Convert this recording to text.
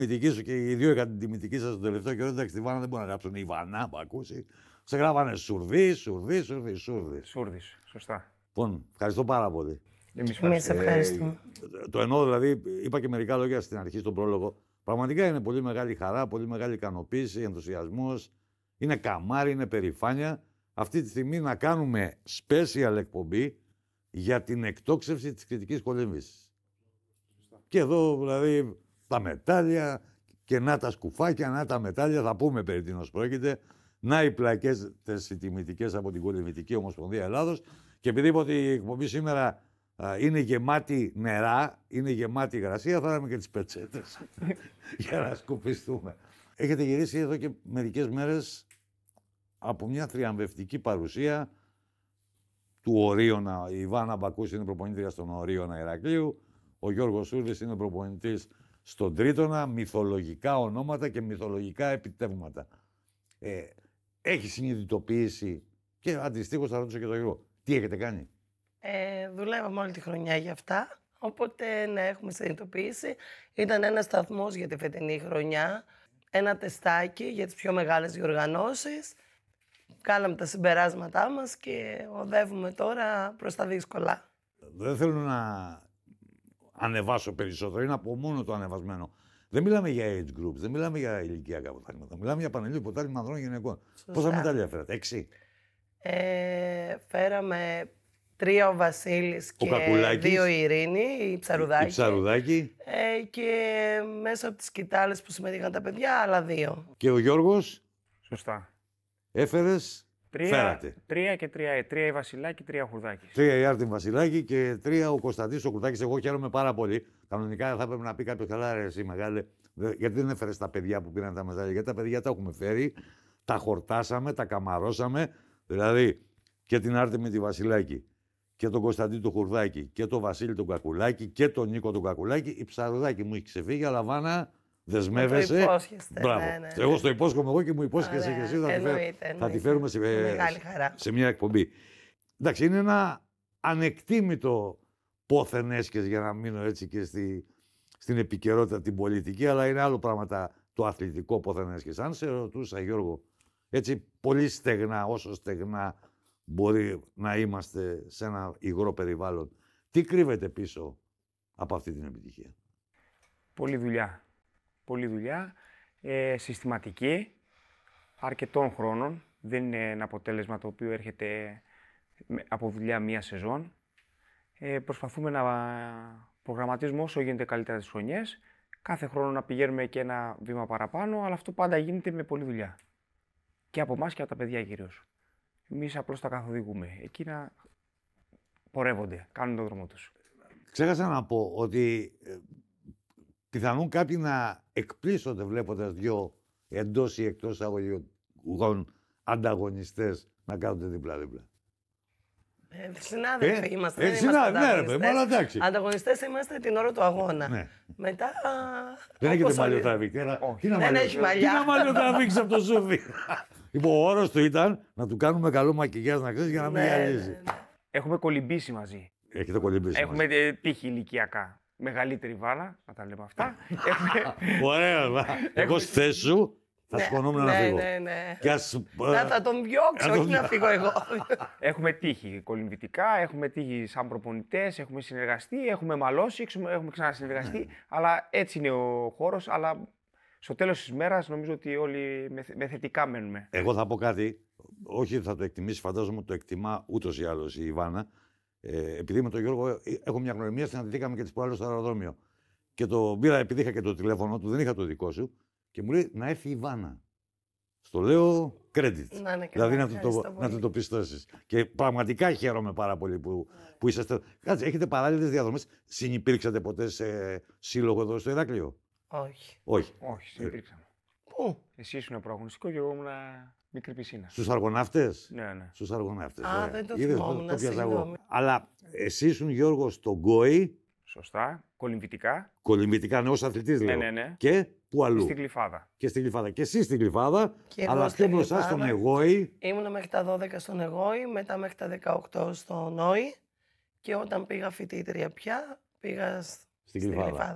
Τιμητική σου και οι δύο είχαν την τιμητική σας τον τελευταίο καιρό. Εντάξει, τη Βάνα δεν μπορεί να γράψουν η Βανά που ακούσει. Σε γράφανε Σουρδί. Σούρδης, σωστά. Λοιπόν, ευχαριστώ πάρα πολύ. Εμείς ευχαριστούμε. Το εννοώ, δηλαδή, είπα και μερικά λόγια στην αρχή, στον πρόλογο. Πραγματικά είναι πολύ μεγάλη χαρά, πολύ μεγάλη ικανοποίηση, ενθουσιασμός. Είναι καμάρι, είναι περηφάνεια. Αυτή τη στιγμή να κάνουμε special εκπομπή για την εκτόξευση της κριτικής κολύμβησης. Και εδώ, δηλαδή, τα μετάλλια και να τα σκουφάκια, να τα μετάλλια, θα πούμε περί τίνος πρόκειται. Να οι πλακές οι τιμητικές από την Κολυμβητική Ομοσπονδία Ελλάδος. Και επειδή είπα ότι η εκπομπή σήμερα είναι γεμάτη νερά, είναι γεμάτη υγρασία, θα δούμε και τις πετσέτες για να σκουπιστούμε. Έχετε γυρίσει εδώ και μερικές μέρες από μια θριαμβευτική παρουσία του Ορίωνα. Η Ιβάνα Μπακούς είναι προπονήτρια στον Ορίωνα Ηρακλείου. Ο Γιώργος Σούρδης είναι προπονητής στον Τρίτονα. Μυθολογικά ονόματα και μυθολογικά επιτεύγματα. Έχει συνειδητοποιήσει και αντιστοίχως θα ρωτήσω και τον Γιώργο. Τι έχετε κάνει? Δουλεύαμε όλη τη χρονιά για αυτά, οπότε ναι, έχουμε συνειδητοποιήσει. Ήταν ένας σταθμός για τη φετινή χρονιά, ένα τεστάκι για τις πιο μεγάλες διοργανώσεις. Κάναμε τα συμπεράσματά μας και οδεύουμε τώρα προς τα δύσκολα. Δεν θέλω να ανεβάσω περισσότερο, είναι από μόνο το ανεβασμένο. Δεν μιλάμε για age groups, δεν μιλάμε για ηλικιακά πρωτάθληματα. Μιλάμε για πανελλήνιο πρωτάθλημα ανδρών και γυναικών. Πόσα μετάλλια φέρατε? 6. Φέραμε 3 ο Βασίλης και 2 η Ειρήνη, η Ψαρουδάκη. Και μέσα από τις κοιτάλες που συμμετείχαν τα παιδιά, άλλα 2. Και ο Γιώργος. Σωστά. Έφερες, φέρατε. 3 και 3. 3 η Βασιλάκη, 3 ο Χουρδάκης. 3 η Άρτιν Βασιλάκη και 3 ο Κωνσταντής ο Κουρδάκης. Εγώ χαίρομαι πάρα πολύ. Κανονικά θα πρέπει να πει κάποιο καλά, ρε εσύ μεγάλε. Γιατί δεν έφερες τα παιδιά που πήραν τα μετάλλια? Γιατί τα παιδιά τα έχουμε φέρει, τα χορτάσαμε, τα καμαρώσαμε. Δηλαδή και την Άρτιν με τη Βασιλάκη και τον Κωνσταντή του Χουρδάκη και τον Βασίλη τον Κακουλάκη και τον Νίκο τον Κακουλάκη. Η Ψαρουδάκη μου έχει ξεφύγει, αλλά Βάνα. Δεσμεύεσαι. Το υπόσχεστε. Μπράβο. Ναι. Εγώ στο υπόσχομαι εγώ και μου υπόσχεσαι και εσύ. Θα τη φέρουμε σε μια εκπομπή. Εντάξει, είναι ένα ανεκτήμητο πόθεν έσχες, για να μείνω έτσι και στην επικαιρότητα την πολιτική, αλλά είναι άλλο πράγμα το αθλητικό πόθεν έσχες. Αν σε ρωτούσα, Γιώργο, έτσι πολύ στεγνά, όσο στεγνά μπορεί να είμαστε σε ένα υγρό περιβάλλον, τι κρύβεται πίσω από αυτή την επιτυχία? Πολλή δουλειά, συστηματική, αρκετών χρόνων. Δεν είναι ένα αποτέλεσμα το οποίο έρχεται από δουλειά μία σεζόν. Προσπαθούμε να προγραμματίζουμε όσο γίνεται καλύτερα τις χρονιές. Κάθε χρόνο να πηγαίνουμε και ένα βήμα παραπάνω, αλλά αυτό πάντα γίνεται με πολλή δουλειά. Και από εμάς και από τα παιδιά κυρίως. Εμείς απλώς τα καθοδηγούμε. Εκείνα πορεύονται, κάνουν τον δρόμο τους. Ξέχασα να πω ότι πιθανόν κάποιοι να εκπλήσονται βλέποντας 2 εντός ή εκτός εισαγωγικών ανταγωνιστές να κάνονται δίπλα-δίπλα. Συνάδελφοι είμαστε. Δεν συνάδελφοι, ναι, αλλά εντάξει. Ανταγωνιστές είμαστε την ώρα του αγώνα. Ναι. Μετά. Δεν έχετε μαλλιοτραβήξει. Δεν έχει μαλλιά. Τι να μαλλιοτραβήξει από το σούφι. Λοιπόν, ο όρος του ήταν να του κάνουμε καλό μακιγιάζ, να ξέρεις, για να μην γυαλίζει. Έχουμε κολυμπήσει μαζί. Έχετε κολυμπήσει. Έχουμε τύχει ηλικιακά. Μεγαλύτερη Βάνα, να τα λέμε αυτά. Ωραία, εγώ στη θέση σου θα σκονόμουν να φύγω. Ναι. Θα τον διώξω, όχι να φύγω εγώ. Έχουμε τύχει κολυμβητικά, έχουμε τύχει σαν προπονητές, έχουμε συνεργαστεί, έχουμε μαλώσει, έχουμε ξανασυνεργαστεί. Αλλά έτσι είναι ο χώρος. Αλλά στο τέλος της μέρας νομίζω ότι όλοι με θετικά μένουμε. Εγώ θα πω κάτι. Όχι θα το εκτιμήσει, φαντάζομαι ότι το εκτιμά ούτως ή άλλως η Ιβάνα. Επειδή με τον Γιώργο έχω μια γνωριμία, συναντηθήκαμε και τις προάλλες στο αεροδρόμιο. Και το πήρα, επειδή είχα και το τηλέφωνο του, δεν είχα το δικό σου, και μου λέει να έρθει η Ιβάνα. Στο λέω credit. Δηλαδή να του το πιστώσεις. Και πραγματικά χαίρομαι πάρα πολύ που είσαστε. Κάτσε, έχετε παράλληλες διαδρομές. Συνυπήρξατε ποτέ σε σύλλογο εδώ στο Ηράκλειο? Όχι. Συνυπήρξαμε. Πού? Εσύ ήσουν προαγωνιστικό και εγώ ήμουν μικρή πισίνα. Στους αργοναύτες. Ναι. Στους αργοναύτες. Δεν το θυμόμουν, συγγνώμη. Αλλά εσύ ήσουν, Γιώργο, στον Γκόη. Σωστά. Κολυμβητικά. Κολυμβητικά, ναι, ως αθλητής λέω. Ναι. Και πού αλλού? Στην Γλυφάδα. Και στην Γλυφάδα. Και εσύ στην Γλυφάδα, αλλά πιο μπροστά στον Εγώη. Ήμουν μέχρι τα 12 στον Εγώη, μετά μέχρι τα 18 στον Όη. Και όταν πήγα φοιτήτρια πια, πήγα στην Γλυφάδα.